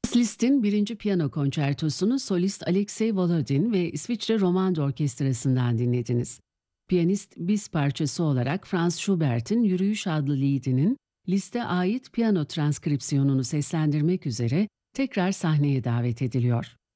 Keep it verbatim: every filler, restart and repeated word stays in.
Liszt'in birinci Piyano Konçertosunu solist Alexey Volodin ve İsviçre Romando Orkestrası'ndan dinlediniz. Piyanist bis parçası olarak Franz Schubert'in Yürüyüş adlı liedinin Liszt'e ait piyano transkripsiyonunu seslendirmek üzere tekrar sahneye davet ediliyor.